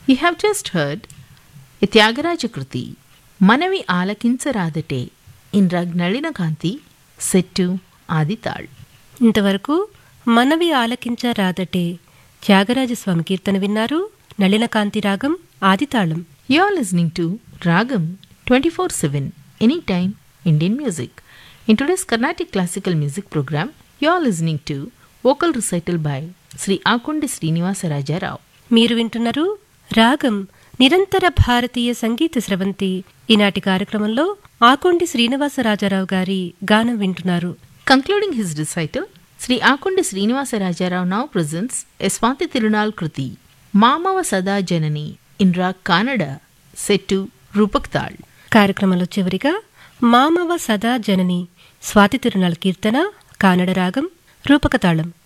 You have just heard a Tyagaraja Kruti, Manavi Alakincharadate in Rag Nalina Kanti, set to Adithal. ఇంతవరకు మనవి ఆలకించరాదటే త్యాగరాజస్వామి కీర్తన విన్నారు. నళినకాంతి రాగం ఆదితాళం. You are listening to Ragam 24/7, anytime Indian music. In today's Carnatic Classical Music program, you are listening to vocal recital by Sri Akundi Srinivasa Raja Rao. మీరు వింటున్నారు రాగం నిరంతర భారతీయ సంగీత స్రవంతి. ఈనాటి కార్యక్రమంలో ఆకొండి శ్రీనివాసరాజారావు గారి గానం వింటున్నారు. Concluding his recital, Sri Akundi Srinivasa Raja Rao now presents a Swati Tirunal Kruti, Mamava Sada Janani in Rag Kannada, set to Rupak Tal. కార్యక్రమంలో చివరిగా మామవ సదా జనని స్వాతి తిరునాళ్ కీర్తన కానడ రాగం రూపకతాళం.